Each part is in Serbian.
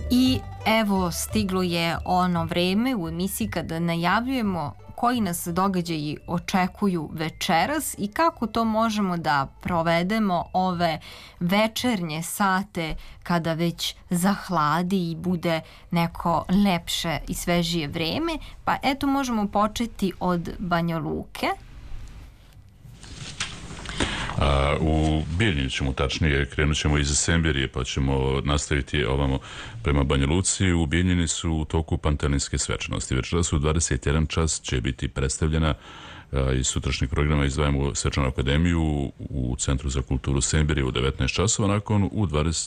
I evo, stiglo je ono vreme u emisiji kada najavljujemo koji nas događaji očekuju večeras i kako to možemo da provedemo ove večernje sate kada već zahladi i bude neko lepše i svežije vreme. Pa eto, možemo početi od Banja Luke. U Bijeljini ćemo, tačnije, krenut ćemo iz Semberije pa ćemo nastaviti ovamo prema Banja Luci. U Bijeljini su u toku pantelinske svečanosti. Večeras u 21 čas će biti predstavljena iz sutrašnjeg programa izdvajamo Svečanu akademiju u Centru za kulturu Semberije u 19 časova, nakon u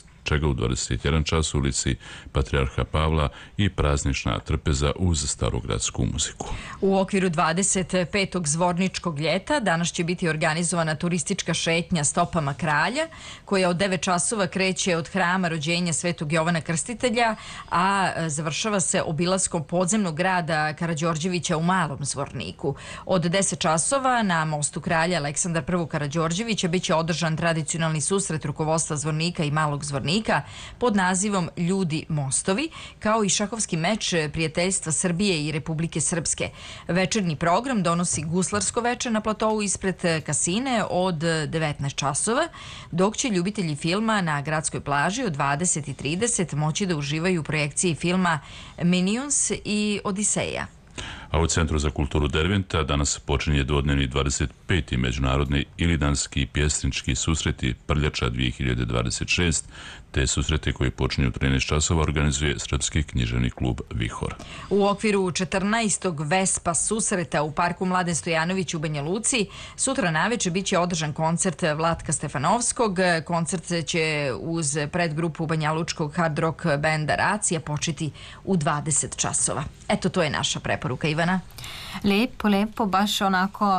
21 čas u ulici Patrijarha Pavla i praznična trpeza uz starogradsku muziku. U okviru 25. zvorničkog ljeta danas će biti organizovana turistička šetnja stopama kralja, koja od 9 časova kreće od hrama rođenja Svetog Jovana Krstitelja, a završava se obilaskom podzemnog grada Karađorđevića u Malom Zvorniku. Od 10 časova na mostu kralja Aleksandra I. Karađorđevića biće održan tradicionalni susret rukovodstva Zvornika i Malog Zvornika pod nazivom Ljudi mostovi, kao i šahovski meč prijateljstva Srbije i Republike Srpske. Večernji program donosi guslarsko veče na platovu ispred kasine od 19 časova, dok će ljubitelji filma na gradskoj plaži od 20:30 moći da uživaju u projekciji filma Minions i Odiseja. A u Centru za kulturu Derventa danas počinje dvodnevni 25. međunarodni ilidanski pjesnički susreti Prljača 2026, te susrete koji počinju u 13 časova organizuje Srpski književni klub Vihor. U okviru 14. Vespa susreta u parku Mladen Stojanović u Banja Luci sutra naveče biće održan koncert Vlatka Stefanovskog. Koncert će uz predgrupu banjalučkog hard rock benda Racija početi u 20 časova. Eto, to je naša preporuka, Ivana. Lepo, baš onako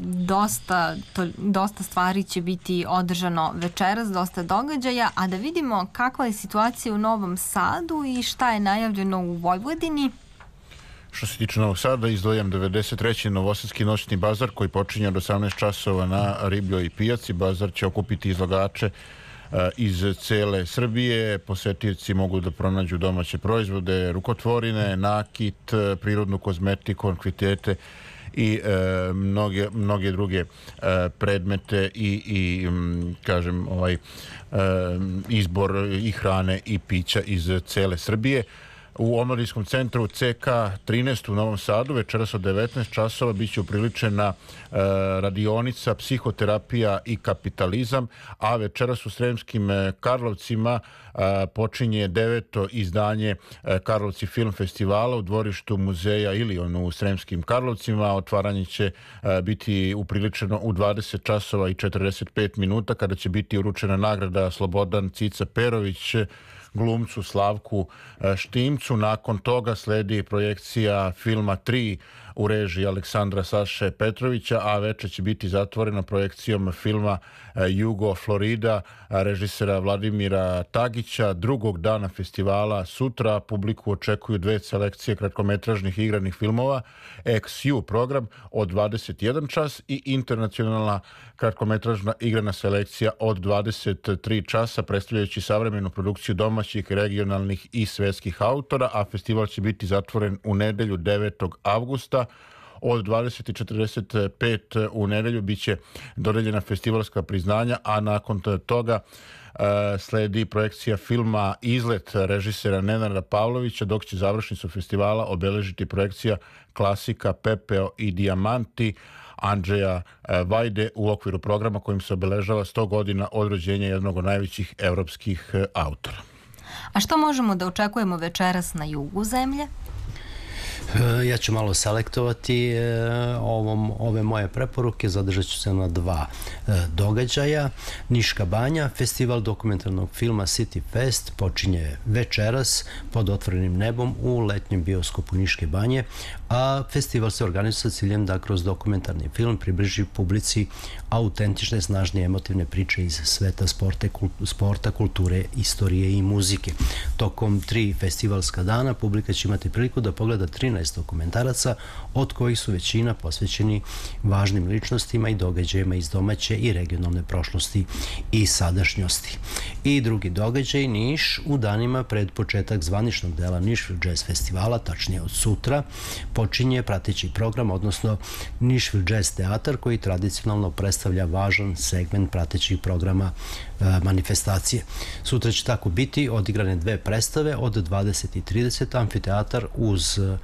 dosta stvari će biti održano večeras, dosta događaja, a da vidimo kakva je situacija u Novom Sadu i šta je najavljeno u Vojvodini. Što se tiče Novog Sada, izdvojam 93. Novosadski noćni bazar koji počinje od 18 časova na Ribljoj pijaci. Bazar će okupiti izlagače iz cele Srbije. Posetioci mogu da pronađu domaće proizvode, rukotvorine, nakit, prirodnu kozmetiku, ankvitete i mnoge druge predmete i kažem izbor i hrane i pića iz cele Srbije. U omladinskom centru CK 13 u Novom Sadu večeras od 19 časova biće upriličena radionica psihoterapija i kapitalizam, a večeras u Sremskim Karlovcima počinje 9. izdanje Karlovci film festivala u dvorištu muzeja Ilion u Sremskim Karlovcima. Otvaranje će biti upriličeno u 20 časova i 45 minuta kada će biti uručena nagrada Slobodan Cica Perović glumcu Slavku Štimcu. Nakon toga sledi projekcija filma 3 u režiji Aleksandra Saše Petrovića, a večer će biti zatvorena projekcijom filma Jugo Florida režisera Vladimira Tagića. Drugog dana festivala sutra publiku očekuju 2 selekcije kratkometražnih igranih filmova, XU program od 21 čas i internacionalna kratkometražna igrana selekcija od 23 časa, predstavljajući savremenu produkciju domaćih, regionalnih i svetskih autora, a festival će biti zatvoren u nedelju 9. avgusta. Od 20:45 u nedelju biće dodeljena festivalska priznanja, a nakon toga sledi projekcija filma Izlet režisera Nenada Pavlovića, dok će završnicu festivala obeležiti projekcija klasika Pepeo i Dijamanti Andreja Vajde u okviru programa kojim se obeležava 100 godina od rođenja jednog od najvećih evropskih autora. A što možemo da očekujemo večeras na jugu zemlje? Ja ću malo selektovati ove moje preporuke, zadržat ću se na 2 događaja. Niška banja, festival dokumentarnog filma City Fest počinje večeras pod otvorenim nebom u letnjem bioskopu Niške banje, a festival se organizuje sa ciljem da kroz dokumentarni film približi publici autentične, snažne, emotivne priče iz sveta sporta, kulture, istorije i muzike. Tokom 3 festivalska dana publika će imati priliku da pogleda 3 13 dokumentaraca, od kojih su većina posvećeni važnim ličnostima i događajima iz domaće i regionalne prošlosti i sadašnjosti. I drugi događaj, Niš, u danima pred početak zvaničnog dela Nišvil Jazz festivala, tačnije od sutra, počinje prateći program, odnosno Nišvil Jazz teatar, koji tradicionalno predstavlja važan segment pratećih programa manifestacije. Sutra će tako biti odigrane 2 predstave od 20:30, amfiteatar uz